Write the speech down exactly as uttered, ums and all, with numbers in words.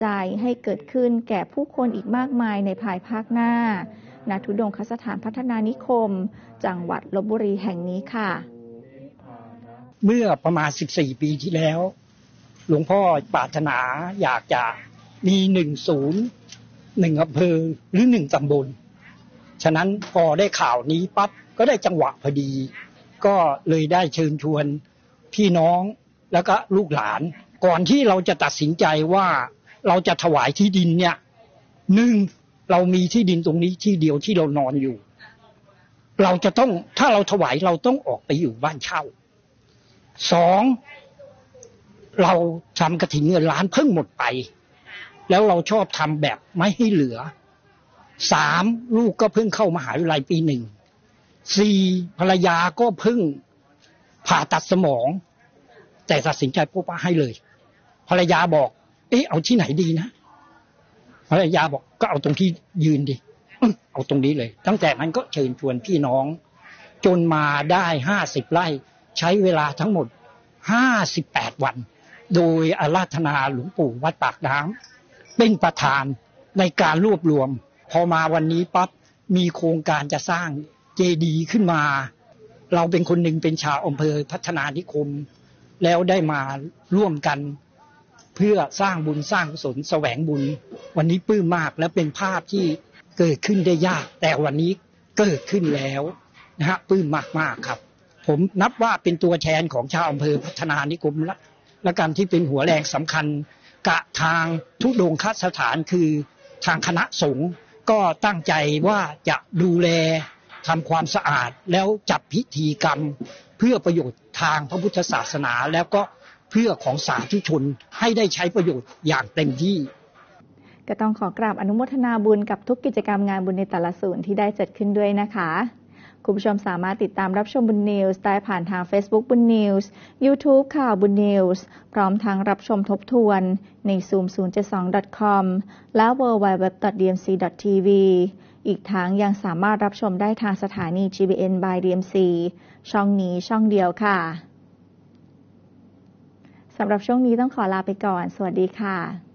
ใจให้เกิดขึ้นแก่ผู้คนอีกมากมายในภายภาคหน้าณทุดงคสถานพัฒนานิคมจังหวัดลพบุรีแห่งนี้ค่ะเมื่อประมาณสิบสี่ปีที่แล้วหลวงพ่อปรารถนาอยากจะมีหนึ่งศูนย์หนึ่งอำเภอหรือหนึ่งตำบลฉะนั้นพอได้ข่าวนี้ปั๊บก็ได้จังหวะพอดีก็เลยได้เชิญชวนพี่น้องแล้วก็ลูกหลานก่อนที่เราจะตัดสินใจว่าเราจะถวายที่ดินเนี่ยหนึ่งเรามีที่ดินตรงนี้ที่เดียวที่เรานอนอยู่เราจะต้องถ้าเราถวายเราต้องออกไปอยู่บ้านเช่าสองเราทำกฐินเงินล้านเพิ่งหมดไปแล้วเราชอบทำแบบไม่ให้เหลือสามลูกก็เพิ่งเข้ามหาวิทยาลัยปีหนึ่งสี่ภรรยาก็เพิ่งผ่าตัดสมองแต่ตัดสินใจปุ๊บให้เลยภรรยาบอกเอ๊ะเอาที่ไหนดีนะภรรยาบอกก็เอาตรงที่ยืนดิเอาตรงนี้เลยตั้งแต่นั้นก็เชิญชวนพี่น้องจนมาได้ห้าสิบไร่ใช้เวลาทั้งหมดห้าสิบแปดวันโดยอาราธนาหลวงปู่วัดปากน้ำเป็นประธานในการรวบรวมพอมาวันนี้ปั๊บมีโครงการจะสร้างเจดีย์ขึ้นมาเราเป็นคนหนึ่งเป็นชาวอำเภอพัฒนานิคมแล้วได้มาร่วมกันเพื่อสร้างบุญสร้างกุศลแสวงบุญวันนี้ปลื้มมากและเป็นภาพที่เกิดขึ้นได้ยากแต่วันนี้เกิดขึ้นแล้วนะฮะปลื้มมากๆครับผมนับว่าเป็นตัวแทนของชาวอำเภอพัฒนานิคมและและการที่เป็นหัวแรงสำคัญกะทางทุดงคสถานคือทางคณะสงฆ์ก็ตั้งใจว่าจะดูแลทำความสะอาดแล้วจัดพิธีกรรมเพื่อประโยชน์ทางพระพุทธศาสนาแล้วก็เพื่อของสาธุชนให้ได้ใช้ประโยชน์อย่างเต็มที่ก็ต้องขอกราบอนุโมทนาบุญกับทุกกิจกรรมงานบุญในแต่ละศูนย์ที่ได้จัดขึ้นด้วยนะคะคุณผู้ชมสามารถติดตามรับชมบุญนิวส์ได้ผ่านทาง Facebook บุญนิวส์ YouTube ข่าวบุญนิวส์พร้อมทั้งรับชมทบทวนใน ซูม ศูนย์ เจ็ด สอง ดอท คอม และ ดับเบิลยู ดับเบิลยู ดับเบิลยู ดอท ดี เอ็ม ซี ดอท ที วี อีกทั้งยังสามารถรับชมได้ทางสถานี จี บี เอ็น by ดี เอ็ม ซี ช่องนี้ช่องเดียวค่ะสำหรับช่วงนี้ต้องขอลาไปก่อนสวัสดีค่ะ